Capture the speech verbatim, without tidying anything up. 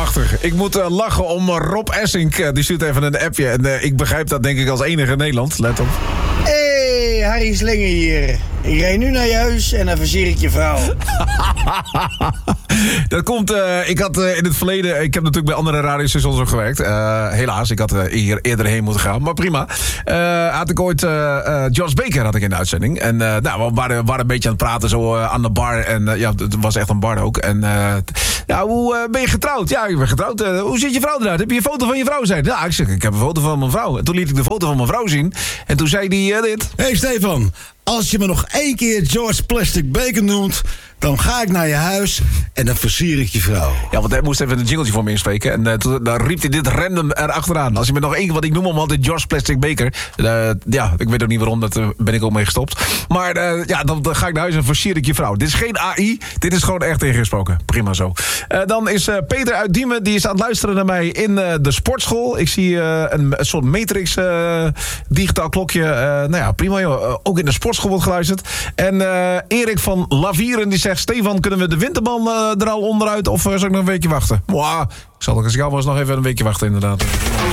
prachtig. Ik moet uh, lachen om uh, Rob Essink. Uh, die stuurt even een appje. En uh, ik begrijp dat denk ik als enige in Nederland. Let op. Hey, Harry Slinger hier. Ik rijd nu naar je huis en dan versier ik je vrouw. Dat komt, uh, ik had uh, in het verleden, ik heb natuurlijk bij andere radiostations ook gewerkt. Uh, helaas, ik had uh, hier eerder heen moeten gaan, maar prima. Uh, had ik ooit, uh, uh, Josh Baker had ik in de uitzending. En uh, nou, we waren, waren een beetje aan het praten zo uh, aan de bar. En uh, ja, het was echt een bar ook. En uh, ja, hoe uh, ben je getrouwd? Ja, ik ben getrouwd. Uh, hoe ziet je vrouw eruit? Heb je een foto van je vrouw? Zei ja, ik zeg, ik heb een foto van mijn vrouw. En toen liet ik de foto van mijn vrouw zien. En toen zei hij uh, dit. Hey Stefan, als je me nog één keer George Plastic Baker noemt, dan ga ik naar je huis en dan versier ik je vrouw. Ja, want hij moest even een jingletje voor me inspreken. En uh, toen dan riep hij dit random erachteraan. Als je me nog één keer, wat ik noem hem altijd George Plastic Baker. Uh, ja, ik weet ook niet waarom, daar uh, ben ik ook mee gestopt. Maar uh, ja, dan, dan ga ik naar huis en versier ik je vrouw. Dit is geen A I, dit is gewoon echt ingesproken. Prima zo. Uh, dan is uh, Peter uit Diemen, die is aan het luisteren naar mij in uh, de sportschool. Ik zie uh, een, een soort Matrix uh, digitaal klokje. Uh, nou ja, prima joh. Uh, ook in de sportschool wordt geluisterd. En uh, Erik van Lavieren die zegt, Stefan, kunnen we de winterband uh, er al onderuit of uh, zal ik nog een weekje wachten? Mwah, ik zal als ik jou was nog even een weekje wachten inderdaad.